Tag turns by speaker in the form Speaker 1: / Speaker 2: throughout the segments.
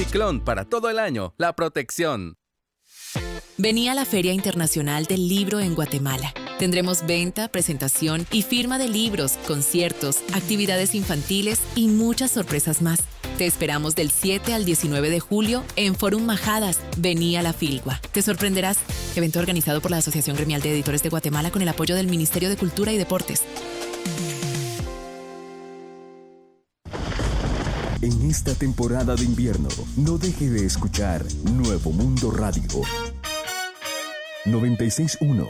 Speaker 1: Ciclón para todo el año, la protección.
Speaker 2: Vení a la Feria Internacional del Libro en Guatemala. Tendremos venta, presentación y firma de libros, conciertos, actividades infantiles y muchas sorpresas más. Te esperamos del 7 al 19 de julio en Forum Majadas. Vení a la Filgua. Te sorprenderás. Evento organizado por la Asociación Gremial de Editores de Guatemala con el apoyo del Ministerio de Cultura y Deportes.
Speaker 3: En esta temporada de invierno, no deje de escuchar Nuevo Mundo Radio 96.1.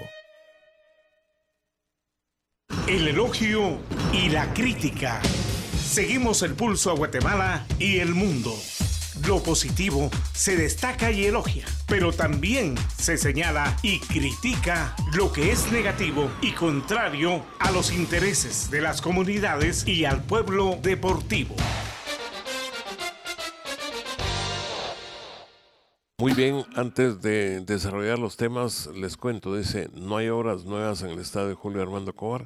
Speaker 4: El elogio y la crítica. Seguimos el pulso a Guatemala y el mundo. Lo positivo se destaca y elogia, pero también se señala y critica lo que es negativo y contrario a los intereses de las comunidades y al pueblo deportivo.
Speaker 5: Muy bien, antes de desarrollar los temas, les cuento, dice, no hay obras nuevas en el estadio Julio Armando Cobar.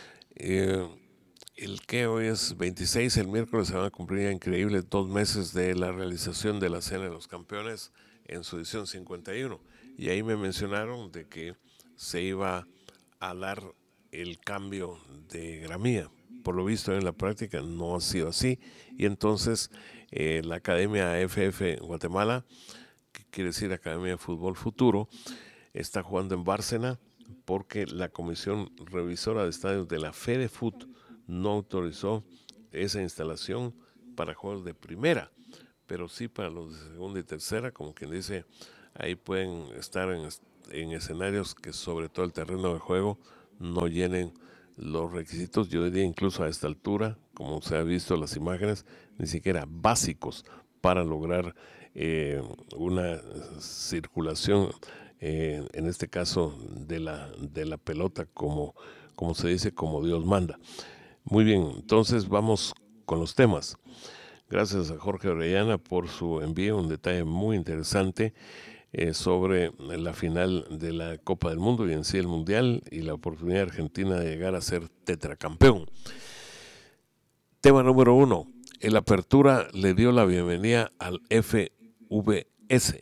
Speaker 5: El que hoy es 26, el miércoles se van a cumplir ya increíbles 2 meses de la realización de la Cena de los Campeones en su edición 51. Y ahí me mencionaron de que se iba a dar el cambio de gramía. Por lo visto en la práctica no ha sido así. Y entonces la Academia FF Guatemala, que quiere decir Academia de Fútbol Futuro, está jugando en Bárcena porque la Comisión Revisora de Estadios de la FEDEFUT no autorizó esa instalación para juegos de primera, pero sí para los de segunda y tercera, como quien dice, ahí pueden estar en escenarios que sobre todo el terreno de juego no llenen los requisitos, yo diría incluso a esta altura, como se ha visto en las imágenes, ni siquiera básicos para lograr una circulación, en este caso de la pelota, como se dice, como Dios manda. Muy bien, entonces vamos con los temas. Gracias a Jorge Orellana por su envío, un detalle muy interesante sobre la final de la Copa del Mundo y en sí el Mundial y la oportunidad argentina de llegar a ser tetracampeón. Tema número 1. El Apertura le dio la bienvenida al FVS.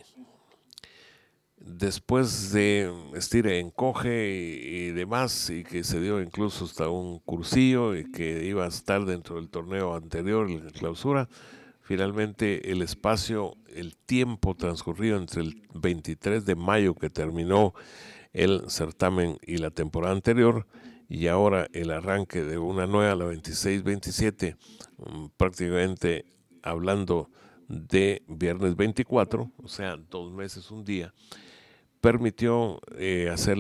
Speaker 5: Después de estire, encoge y demás, y que se dio incluso hasta un cursillo y que iba a estar dentro del torneo anterior, la clausura, finalmente el espacio, el tiempo transcurrido entre el 23 de mayo que terminó el certamen y la temporada anterior, y ahora el arranque de una nueva, la 26-27, prácticamente hablando de viernes 24, o sea, 2 meses, un día, permitió hacer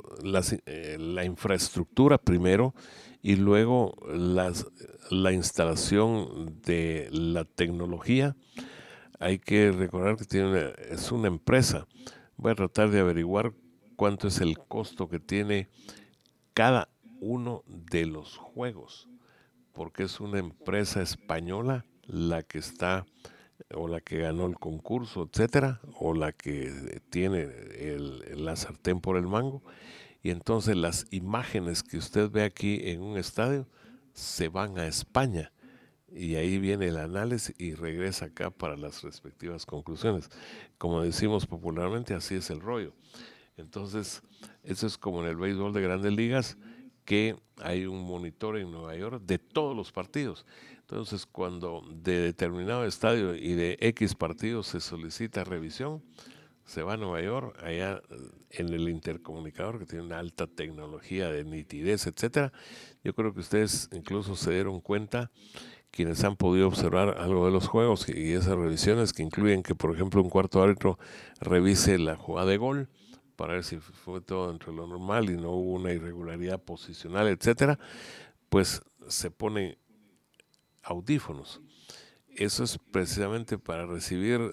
Speaker 5: la infraestructura primero y luego la instalación de la tecnología. Hay que recordar que es una empresa. Voy a tratar de averiguar cuánto es el costo que tiene cada uno de los juegos, porque es una empresa española la que está o la que ganó el concurso, etcétera, o la que tiene la sartén por el mango. Y entonces las imágenes que usted ve aquí en un estadio se van a España y ahí viene el análisis y regresa acá para las respectivas conclusiones. Como decimos popularmente, así es el rollo. Entonces, eso es como en el béisbol de Grandes Ligas, que hay un monitor en Nueva York de todos los partidos. Entonces, cuando de determinado estadio y de X partidos se solicita revisión, se va a Nueva York, allá en el intercomunicador, que tiene una alta tecnología de nitidez, etcétera. Yo creo que ustedes incluso se dieron cuenta, quienes han podido observar algo de los juegos y esas revisiones que incluyen que, por ejemplo, un cuarto árbitro revise la jugada de gol para ver si fue todo dentro de lo normal y no hubo una irregularidad posicional, etcétera, pues se pone audífonos. Eso es precisamente para recibir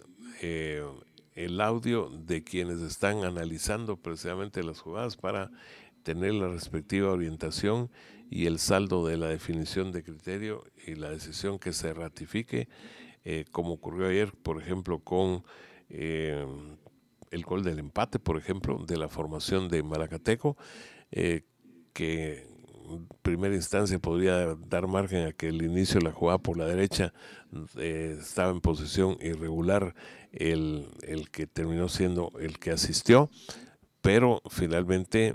Speaker 5: el audio de quienes están analizando precisamente las jugadas para tener la respectiva orientación y el saldo de la definición de criterio y la decisión que se ratifique, como ocurrió ayer, por ejemplo, con el gol del empate, por ejemplo, de la formación de Malacateco, que primera instancia podría dar margen a que el inicio de la jugada por la derecha estaba en posición irregular el que terminó siendo el que asistió, pero finalmente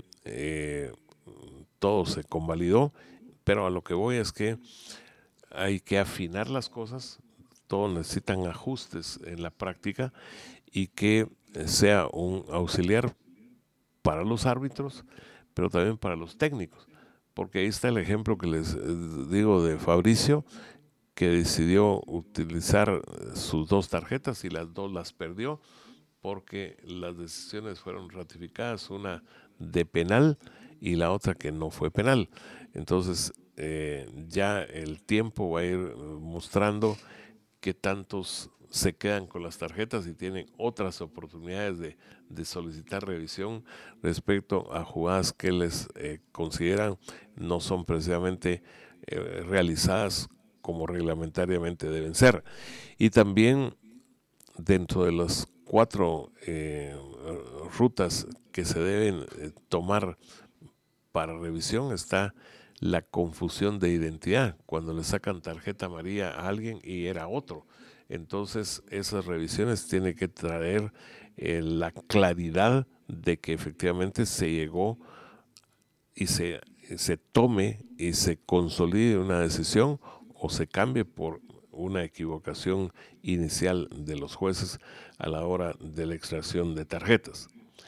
Speaker 5: todo se convalidó. Pero a lo que voy es que hay que afinar las cosas, todos necesitan ajustes en la práctica y que sea un auxiliar para los árbitros, pero también para los técnicos, porque ahí está el ejemplo que les digo de Fabricio, que decidió utilizar sus 2 tarjetas y las 2 las perdió porque las decisiones fueron ratificadas, una de penal y la otra que no fue penal. Entonces ya el tiempo va a ir mostrando qué tantos se quedan con las tarjetas y tienen otras oportunidades de solicitar revisión respecto a jugadas que les consideran no son precisamente realizadas como reglamentariamente deben ser. Y también dentro de las 4 rutas que se deben tomar para revisión está la confusión de identidad, cuando le sacan tarjeta amarilla a alguien y era otro. Entonces esas revisiones tienen que traer la claridad de que efectivamente se llegó y se tome y se consolide una decisión o se cambie por una equivocación inicial de los jueces a la hora de la extracción de tarjetas.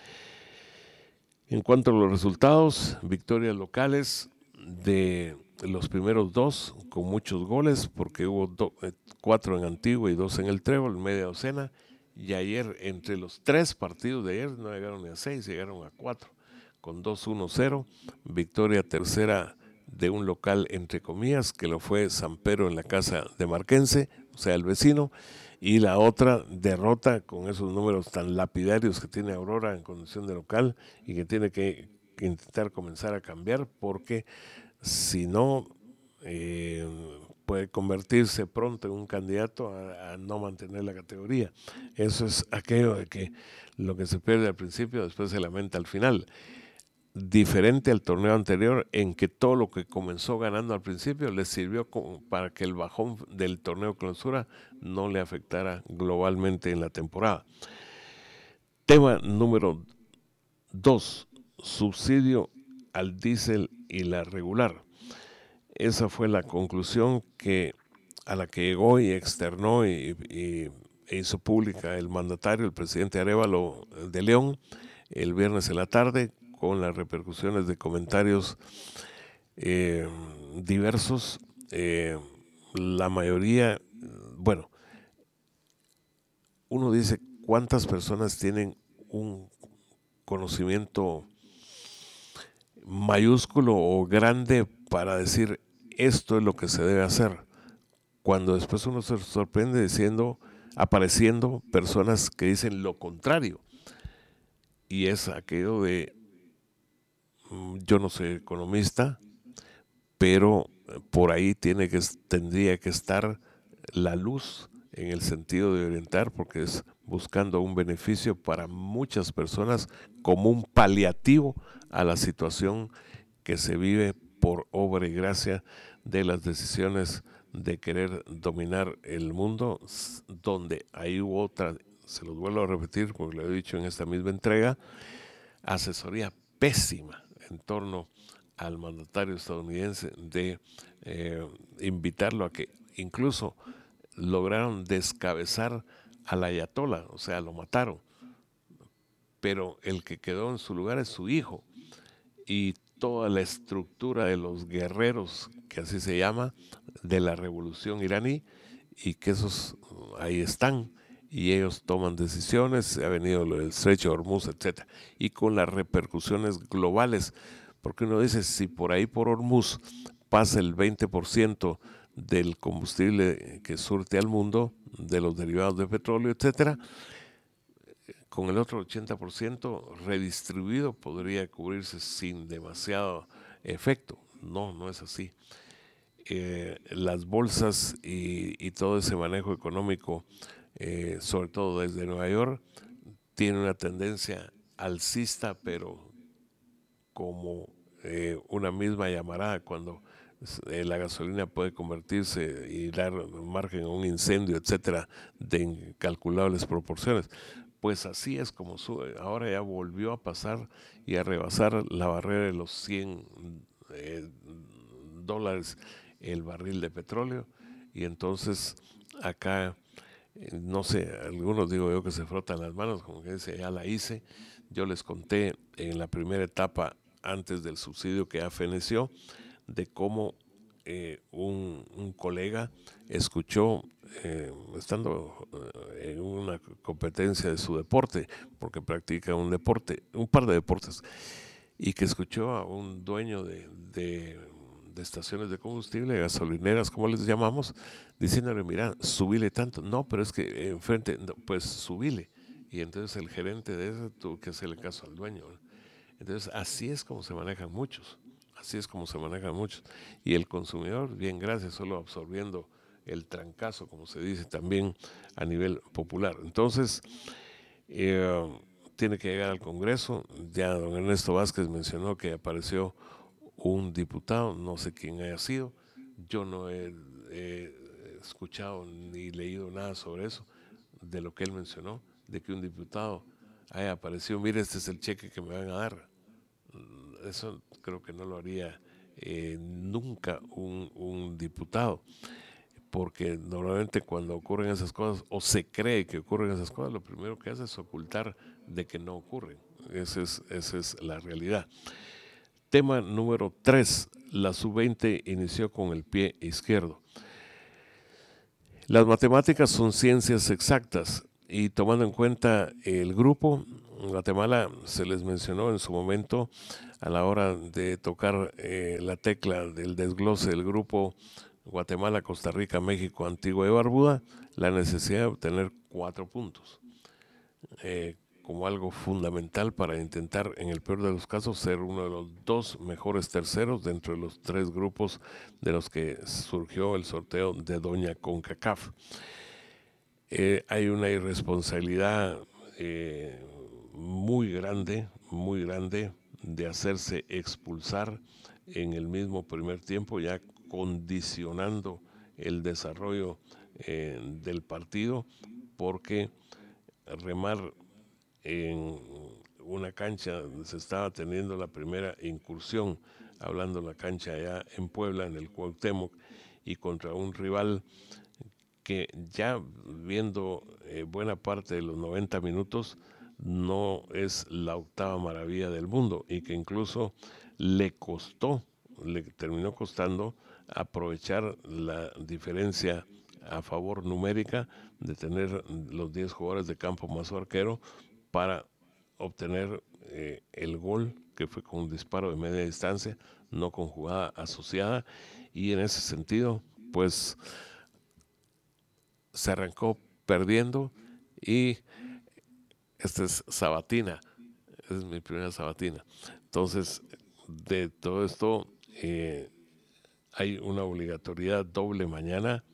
Speaker 5: En cuanto a los resultados, victorias locales de los primeros 2 con muchos goles, porque hubo 4 en Antigua y 2 en el Trébol, media docena, y ayer entre los 3 partidos de ayer no llegaron ni a 6, llegaron a 4, con 2-1-0, victoria tercera de un local entre comillas, que lo fue San Pedro en la casa de Marquense, o sea el vecino, y la otra derrota con esos números tan lapidarios que tiene Aurora en condición de local y que tiene que intentar comenzar a cambiar, porque si no puede convertirse pronto en un candidato a no mantener la categoría. Eso es aquello de que lo que se pierde al principio después se lamenta al final. Diferente al torneo anterior, en que todo lo que comenzó ganando al principio le sirvió para que el bajón del torneo clausura no le afectara globalmente en la temporada. Tema número 2, subsidio al diésel y la regular. Esa fue la conclusión a la que llegó y externó e hizo pública el mandatario, el presidente Arévalo de León, el viernes en la tarde, con las repercusiones de comentarios diversos. La mayoría, bueno, uno dice cuántas personas tienen un conocimiento mayúsculo o grande para decir esto es lo que se debe hacer, cuando después uno se sorprende apareciendo personas que dicen lo contrario, y es aquello de yo no soy economista, pero por ahí tendría que estar la luz en el sentido de orientar, porque es buscando un beneficio para muchas personas como un paliativo a la situación que se vive por obra y gracia de las decisiones de querer dominar el mundo, donde ahí hubo otra, se los vuelvo a repetir porque lo he dicho en esta misma entrega, asesoría pésima en torno al mandatario estadounidense de invitarlo a que incluso lograron descabezar al ayatolá, o sea, lo mataron, pero el que quedó en su lugar es su hijo, y toda la estructura de los guerreros, que así se llama, de la revolución iraní, y que esos ahí están, y ellos toman decisiones, ha venido lo del estrecho de Hormuz, etc., y con las repercusiones globales, porque uno dice, si por ahí por Hormuz pasa el 20% del combustible que surte al mundo, de los derivados de petróleo, etcétera, con el otro 80% redistribuido podría cubrirse sin demasiado efecto. No es así. Las bolsas y todo ese manejo económico, sobre todo desde Nueva York, tiene una tendencia alcista, pero como una misma llamarada cuando la gasolina puede convertirse y dar margen a un incendio, etcétera, de incalculables proporciones. Pues así es como sube. Ahora ya volvió a pasar y a rebasar la barrera de los $100 el barril de petróleo. Y entonces acá, no sé, algunos digo yo que se frotan las manos, como que dice, ya la hice. Yo les conté en la primera etapa, antes del subsidio que ya feneció, de cómo un colega escuchó, estando en una competencia de su deporte, porque practica un par de deportes, y que escuchó a un dueño de estaciones de combustible, gasolineras, como les llamamos, diciéndole, mira, subile tanto. No, pero es que enfrente, no, pues subile. Y entonces el gerente de eso tuvo que hacerle caso al dueño, ¿no? Entonces así es como se manejan muchos. Y el consumidor, bien, gracias, solo absorbiendo el trancazo, como se dice también a nivel popular. Entonces, tiene que llegar al Congreso. Ya don Ernesto Vázquez mencionó que apareció un diputado, no sé quién haya sido. Yo no he escuchado ni leído nada sobre eso, de lo que él mencionó, de que un diputado haya aparecido, mire, este es el cheque que me van a dar. Eso creo que no lo haría nunca un diputado, porque normalmente cuando ocurren esas cosas, o se cree que ocurren esas cosas, lo primero que hace es ocultar de que no ocurren. Esa es la realidad. Tema número 3, la sub-20 inició con el pie izquierdo. Las matemáticas son ciencias exactas y tomando en cuenta el grupo, Guatemala se les mencionó en su momento a la hora de tocar la tecla del desglose del grupo Guatemala, Costa Rica, México, Antigua y Barbuda, la necesidad de obtener 4 puntos. Como algo fundamental para intentar, en el peor de los casos, ser uno de los 2 mejores terceros dentro de los 3 grupos de los que surgió el sorteo de Doña CONCACAF. Hay una irresponsabilidad muy grande de hacerse expulsar en el mismo primer tiempo, ya condicionando el desarrollo del partido, porque remar en una cancha donde se estaba teniendo la primera incursión, hablando de la cancha allá en Puebla, en el Cuauhtémoc, y contra un rival que ya viendo buena parte de los 90 minutos no es la octava maravilla del mundo, y que incluso le terminó costando aprovechar la diferencia a favor numérica de tener los 10 jugadores de campo más su arquero para obtener el gol, que fue con un disparo de media distancia, no con jugada asociada, y en ese sentido pues se arrancó perdiendo. Y esta es sabatina, es mi primera sabatina. Entonces, de todo esto hay una obligatoriedad doble mañana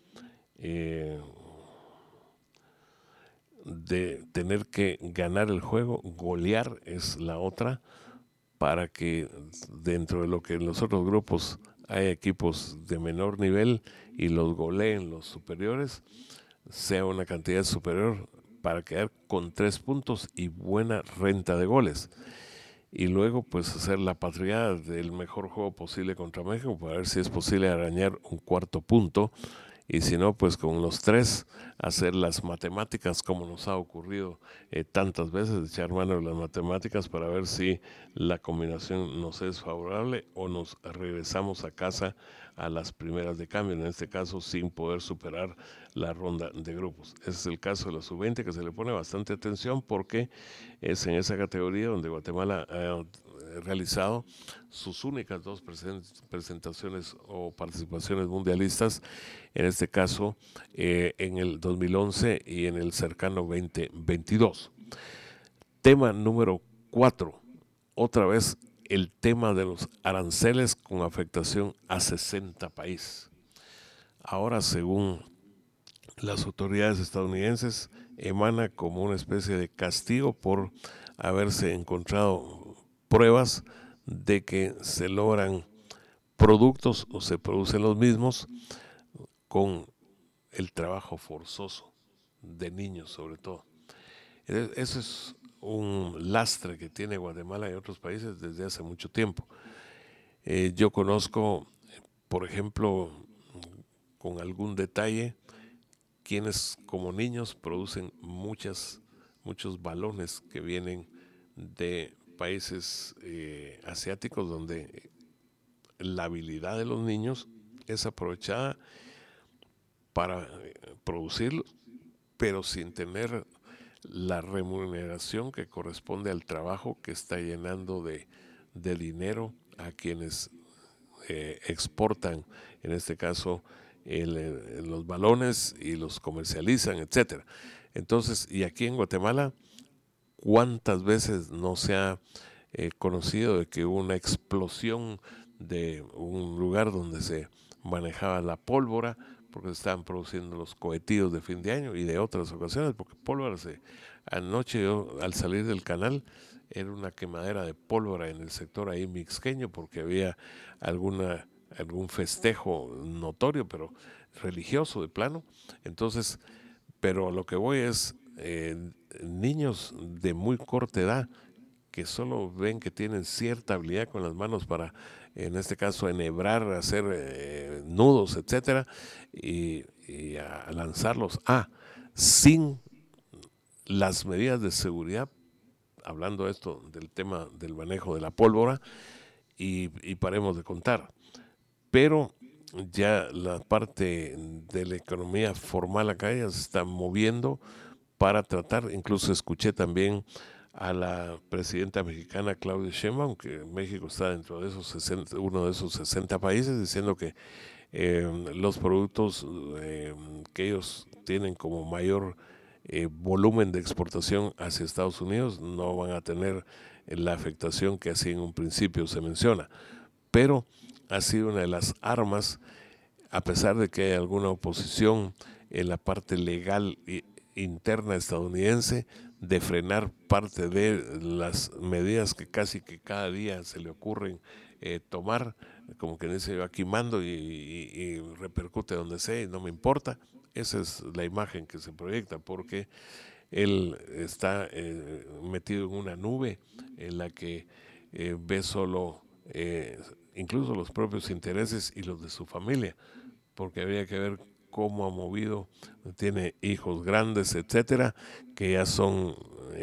Speaker 5: de tener que ganar el juego, golear es la otra, para que dentro de lo que en los otros grupos hay equipos de menor nivel y los goleen los superiores, sea una cantidad superior para quedar con 3 puntos y buena renta de goles. Y luego pues hacer la patria del mejor juego posible contra México para ver si es posible arañar un 4º punto, y si no, pues con los 3 hacer las matemáticas, como nos ha ocurrido tantas veces, echar mano de las matemáticas para ver si la combinación nos es favorable o nos regresamos a casa a las primeras de cambio, en este caso sin poder superar la ronda de grupos. Ese es el caso de la sub-20, que se le pone bastante atención porque es en esa categoría donde Guatemala ha realizado sus únicas 2 presentaciones o participaciones mundialistas, en este caso en el 2011 y en el cercano 2022. Tema número 4, otra vez el tema de los aranceles con afectación a 60 países. Ahora, según las autoridades estadounidenses, emana como una especie de castigo por haberse encontrado pruebas de que se logran productos o se producen los mismos con el trabajo forzoso de niños sobre todo. Eso es un lastre que tiene Guatemala y otros países desde hace mucho tiempo. Yo conozco, por ejemplo, con algún detalle, quienes como niños producen muchos balones que vienen de países asiáticos, donde la habilidad de los niños es aprovechada para producirlo, pero sin tener la remuneración que corresponde al trabajo que está llenando de dinero a quienes exportan, en este caso, los balones y los comercializan, etcétera. Entonces, y aquí en Guatemala, ¿cuántas veces no se ha conocido de que hubo una explosión de un lugar donde se manejaba la pólvora, porque se estaban produciendo los cohetillos de fin de año, y de otras ocasiones, porque pólvora anoche yo al salir del canal era una quemadera de pólvora en el sector ahí mixqueño, porque había algún festejo notorio, pero religioso de plano. Entonces, pero a lo que voy es niños de muy corta edad que solo ven que tienen cierta habilidad con las manos para, en este caso, enhebrar, hacer nudos, etcétera, y a lanzarlos sin las medidas de seguridad, hablando esto del tema del manejo de la pólvora, y paremos de contar. Pero ya la parte de la economía formal acá ya se está moviendo para tratar, incluso escuché también a la presidenta mexicana Claudia Sheinbaum, que México está dentro de uno de esos 60 países, diciendo que los productos que ellos tienen como mayor volumen de exportación hacia Estados Unidos no van a tener la afectación que así en un principio se menciona, pero ha sido una de las armas, a pesar de que hay alguna oposición en la parte legal interna estadounidense, de frenar parte de las medidas que casi que cada día se le ocurren tomar, como que se va quemando y repercute donde sea y no me importa. Esa es la imagen que se proyecta, porque él está metido en una nube en la que ve solo incluso los propios intereses y los de su familia, porque habría que ver cómo ha movido, tiene hijos grandes, etcétera, que ya son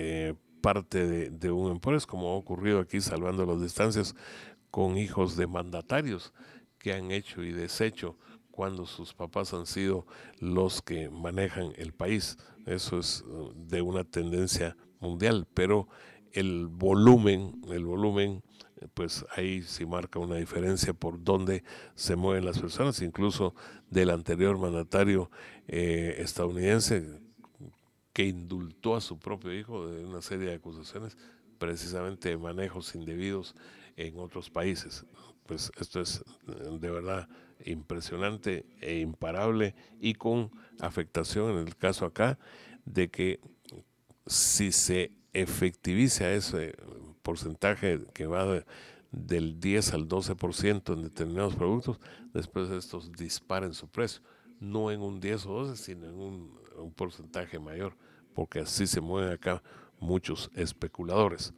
Speaker 5: parte de un emporio, como ha ocurrido aquí, salvando las distancias, con hijos de mandatarios que han hecho y deshecho cuando sus papás han sido los que manejan el país. Eso es de una tendencia mundial, pero el volumen, pues ahí sí marca una diferencia por dónde se mueven las personas, incluso del anterior mandatario estadounidense, que indultó a su propio hijo de una serie de acusaciones precisamente de manejos indebidos en otros países. Pues esto es de verdad impresionante e imparable, y con afectación en el caso acá de que si se efectiviza ese porcentaje que va del 10 al 12% en determinados productos, después estos disparen su precio, no en un 10 o 12, sino en un porcentaje mayor, porque así se mueven acá muchos especuladores.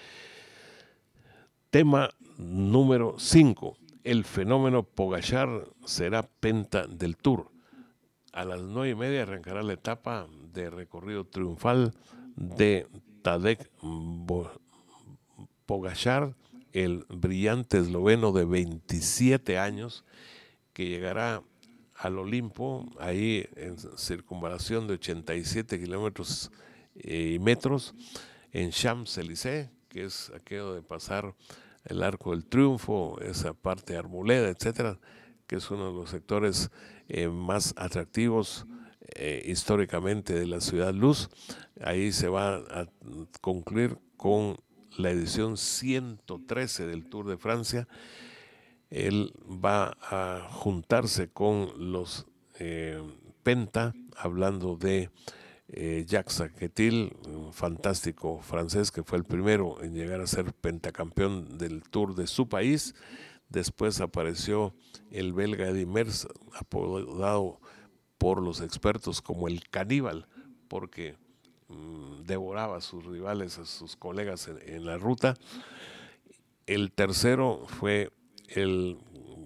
Speaker 5: Tema número 5. El fenómeno Pogachar será penta del Tour. A las 9:30 arrancará la etapa de recorrido triunfal de Tadej Pogačar, el brillante esloveno de 27 años, que llegará al Olimpo, ahí en circunvalación de 87 kilómetros y metros, en Champs-Élysées, que es aquello de pasar el Arco del Triunfo, esa parte de Arboleda, etcétera, que es uno de los sectores más atractivos históricamente de la Ciudad Luz. Ahí se va a concluir con la edición 113 del Tour de Francia. Él va a juntarse con los Penta, hablando de Jacques Anquetil, un fantástico francés que fue el primero en llegar a ser pentacampeón del Tour de su país. Después apareció el belga Eddy Merckx, apodado por los expertos como el caníbal, porque devoraba a sus rivales, a sus colegas en la ruta. El tercero fue el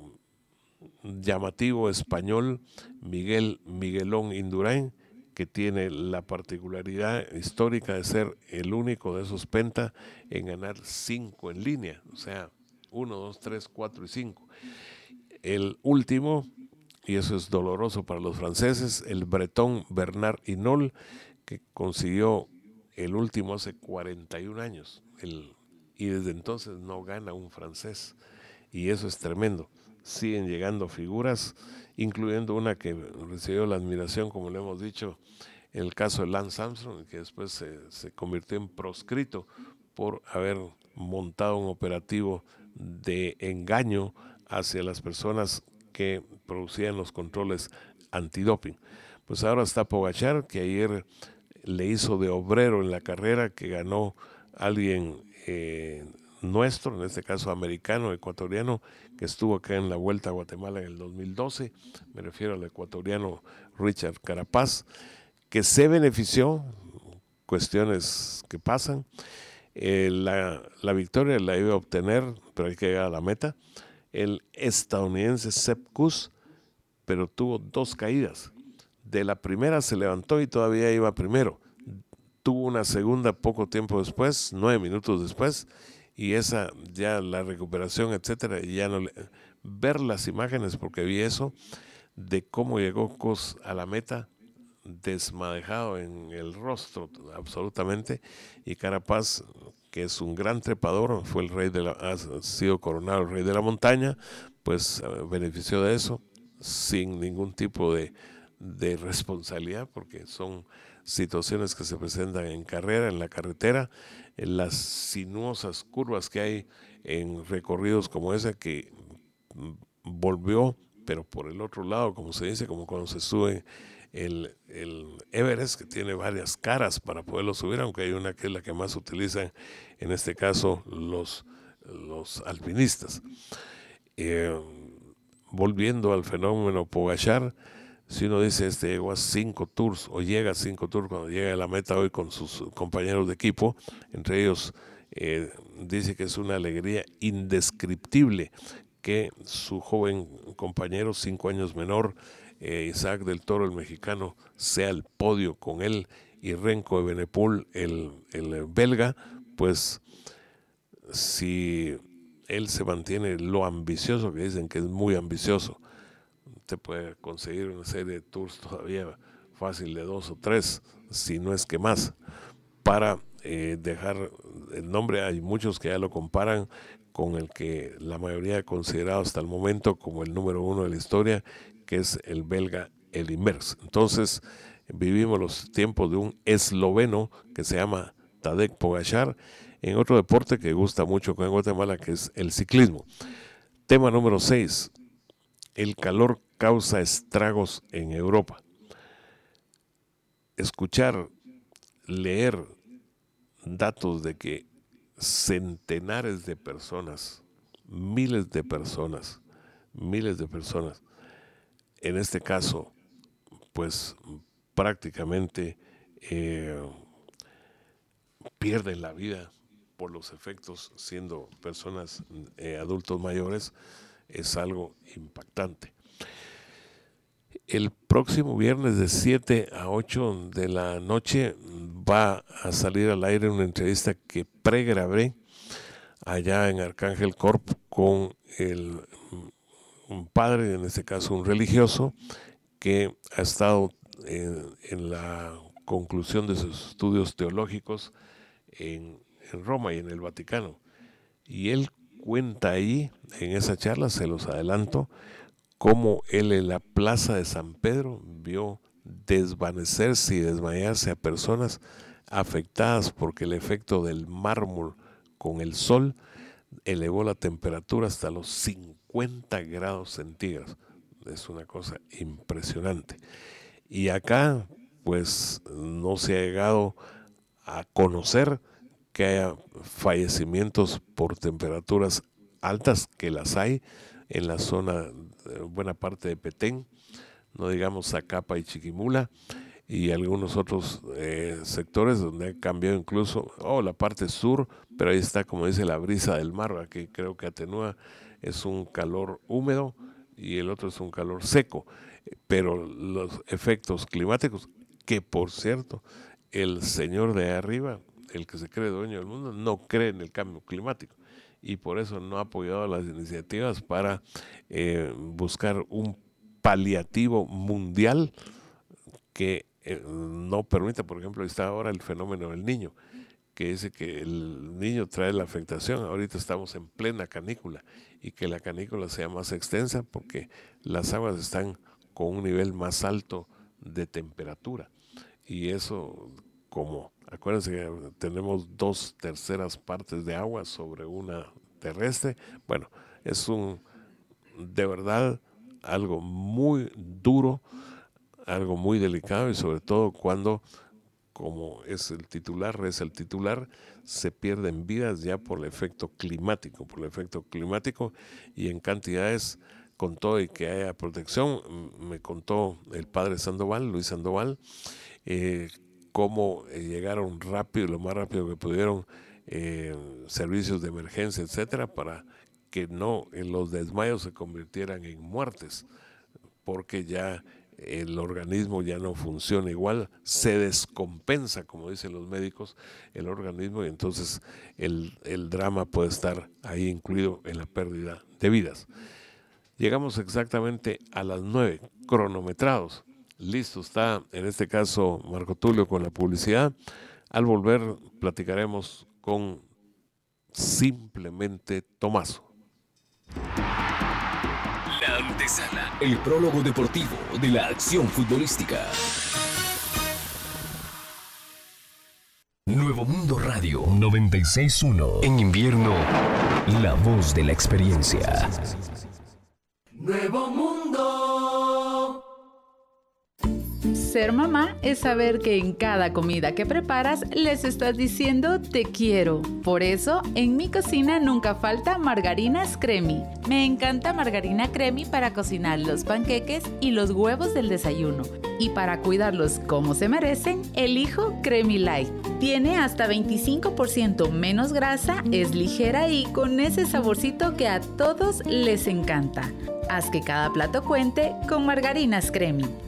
Speaker 5: llamativo español Miguelón Indurain, que tiene la particularidad histórica de ser el único de esos penta en ganar 5 en línea, o sea, 1, 2, 3, 4 y 5. El último, y eso es doloroso para los franceses, el bretón Bernard Hinault, que consiguió el último hace 41 años, y desde entonces no gana un francés, y eso es tremendo. Siguen llegando figuras, incluyendo una que recibió la admiración, como le hemos dicho, el caso de Lance Armstrong, que después se convirtió en proscrito por haber montado un operativo de engaño hacia las personas que producían los controles antidoping. Pues ahora está Pogačar, que ayer le hizo de obrero en la carrera, que ganó alguien nuestro, en este caso americano, ecuatoriano, que estuvo acá en la Vuelta a Guatemala en el 2012, me refiero al ecuatoriano Richard Carapaz, que se benefició, cuestiones que pasan. La victoria la iba a obtener, pero hay que llegar a la meta, el estadounidense Sepp Kuss, pero tuvo 2 caídas. De la primera se levantó y todavía iba primero. Tuvo una segunda poco tiempo después, 9 minutos después, y esa ya la recuperación, etcétera, y ya no ver las imágenes, porque vi eso, de cómo llegó Kuss a la meta, desmadejado en el rostro absolutamente, y Carapaz, que es un gran trepador, fue el rey ha sido coronado el rey de la montaña, pues benefició de eso sin ningún tipo de responsabilidad, porque son situaciones que se presentan en carrera, en la carretera, en las sinuosas curvas que hay en recorridos como ese, que volvió, pero por el otro lado, como se dice, como cuando se sube el Everest, que tiene varias caras para poderlo subir, aunque hay una que es la que más utilizan, en este caso los alpinistas. Volviendo al fenómeno Pogačar, si uno dice llegó a 5 tours o llega a 5 tours, cuando llega a la meta hoy con sus compañeros de equipo, entre ellos dice que es una alegría indescriptible que su joven compañero, 5 años menor, Isaac del Toro, el mexicano, sea el podio con él, y Renko Evenepoel, el belga. Pues si él se mantiene lo ambicioso, que dicen que es muy ambicioso, te puede conseguir una serie de tours todavía fácil de 2 o 3, si no es que más, para dejar el nombre. Hay muchos que ya lo comparan con el que la mayoría ha considerado hasta el momento como el número 1 de la historia, que es el belga Eddy Merckx. Entonces vivimos los tiempos de un esloveno que se llama Tadej Pogačar, en otro deporte que gusta mucho con Guatemala, que es el ciclismo. Tema número 6. El calor causa estragos en Europa. Escuchar, leer datos de que centenares de personas, miles de personas, en este caso, pues prácticamente pierden la vida por los efectos, siendo personas adultos mayores, es algo impactante. El próximo viernes de 7 a 8 de la noche va a salir al aire una entrevista que pregrabé allá en Arcángel Corp con un padre, en este caso un religioso, que ha estado en la conclusión de sus estudios teológicos en Roma y en el Vaticano. Y él cuenta ahí, en esa charla, se los adelanto, cómo él en la plaza de San Pedro vio desvanecerse y desmayarse a personas afectadas porque el efecto del mármol con el sol elevó la temperatura hasta los 50 grados centígrados. Es una cosa impresionante. Y acá, pues no se ha llegado a conocer que haya fallecimientos por temperaturas altas, que las hay en la zona, buena parte de Petén, no digamos Zacapa y Chiquimula, y algunos otros sectores donde ha cambiado incluso la parte sur, pero ahí está, como dice, la brisa del mar, que creo que atenúa, es un calor húmedo y el otro es un calor seco, pero los efectos climáticos, que por cierto, el señor de arriba, el que se cree dueño del mundo, no cree en el cambio climático y por eso no ha apoyado las iniciativas para buscar un paliativo mundial que no permita. Por ejemplo, está ahora el fenómeno del Niño, que dice que el niño trae la afectación. Ahorita estamos en plena canícula y que la canícula sea más extensa porque las aguas están con un nivel más alto de temperatura y eso, como acuérdense que tenemos 2/3 partes de agua sobre una terrestre, bueno, es de verdad algo muy duro, algo muy delicado y sobre todo cuando, como es el titular, se pierden vidas ya por el efecto climático y en cantidades, con todo y que haya protección. Me contó el padre Sandoval, Luis Sandoval, cómo llegaron rápido, lo más rápido que pudieron, servicios de emergencia, etcétera, para que los desmayos se convirtieran en muertes, porque ya el organismo ya no funciona igual, se descompensa, como dicen los médicos, el organismo, y entonces el drama puede estar ahí incluido en la pérdida de vidas. Llegamos exactamente a las 9, cronometrados. Listo está, en este caso, Marco Tulio con la publicidad. Al volver platicaremos con Simplemente Tomaso.
Speaker 3: La antesala, el prólogo deportivo de la acción futbolística. Nuevo Mundo Radio 96.1. En invierno, la voz de la experiencia. Nuevo Mundo.
Speaker 6: Ser mamá es saber que en cada comida que preparas les estás diciendo te quiero. Por eso, en mi cocina nunca falta Margarinas Cremi. Me encanta Margarina Cremi para cocinar los panqueques y los huevos del desayuno. Y para cuidarlos como se merecen, elijo Cremi Light. Tiene hasta 25% menos grasa, es ligera y con ese saborcito que a todos les encanta. Haz que cada plato cuente con Margarinas Cremi.